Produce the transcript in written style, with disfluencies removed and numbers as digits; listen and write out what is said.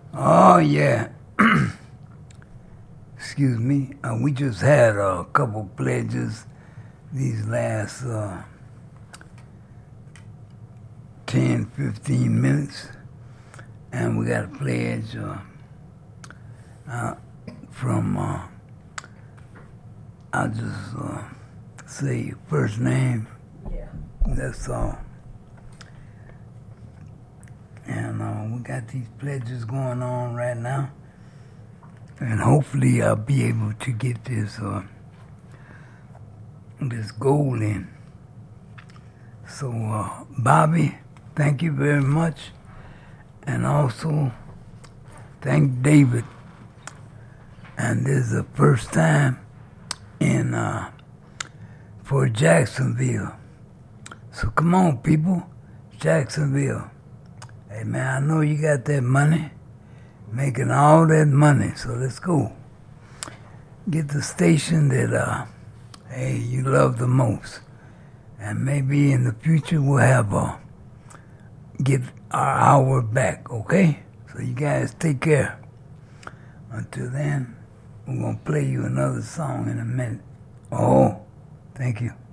Oh, yeah. Excuse me. We just had a couple pledges these last 10, 15 minutes. And we got a pledge from, I'll just say your first name. Yeah. That's all. And we got these pledges going on right now. And hopefully I'll be able to get this goal in. So, Bobby, thank you very much. And also, thank David. And this is the first time for Jacksonville. So come on, people, Jacksonville. Hey, man, I know you got that money, making all that money, so let's go. Get the station that, hey, you love the most. And maybe in the future we'll have get our hour back, okay? So you guys take care. Until then, we're going to play you another song in a minute. Oh, thank you.